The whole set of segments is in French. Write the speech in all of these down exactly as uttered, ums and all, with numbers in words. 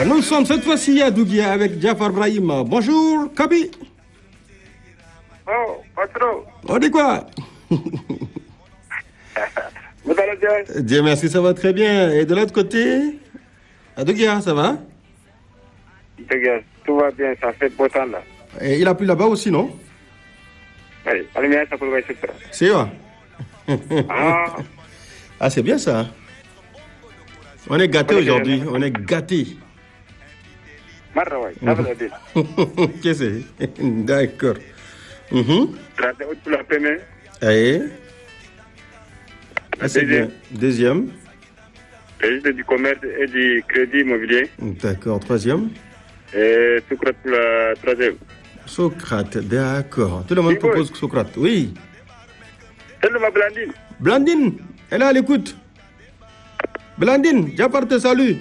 Nous sommes cette fois-ci à Dougia avec Jafar Brahim. Bonjour, Kabi. Oh, patron. On dit quoi? Vous allez bien? Dieu merci, ça va très bien. Et de l'autre côté, à Dougia, ça va? Dougia, tout va bien, ça fait beau temps là. Et il a plu là-bas aussi, non? Oui, allez bien, ça peut le faire. C'est vrai. Ah. Ah, c'est bien ça. On est gâtés aujourd'hui, on est gâtés. Marra, oui, ça va le dire. Qu'est-ce que c'est? D'accord. Mhm. Traité pour la première. Allez. Ah, c'est bien. Deuxième. Registre du commerce et du crédit immobilier. D'accord. Troisième. Et Socrate pour la troisième. Socrate, d'accord. Tout le monde propose Socrate, oui. C'est le ma Blandine. Blandine, elle est à l'écoute. Blandine, Jafar te salue.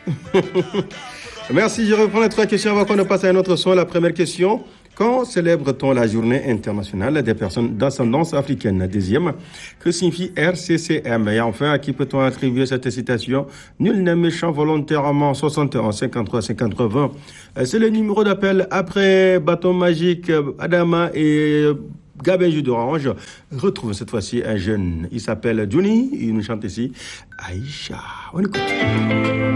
Merci, je reprends les trois questions avant qu'on ne passe à un autre son. La première question, quand célèbre-t-on la journée internationale des personnes d'ascendance africaine? Deuxième, que signifie R C C M? Et enfin, à qui peut-on attribuer cette citation? Nul n'est méchant volontairement. soixante et onze, cinquante-trois, cinquante-trois, vingt. C'est le numéro d'appel après Bâton Magique, Adama et Gabin Jus d'Orange. Retrouve cette fois-ci un jeune. Il s'appelle Johnny. Il nous chante ici Aïcha. On écoute.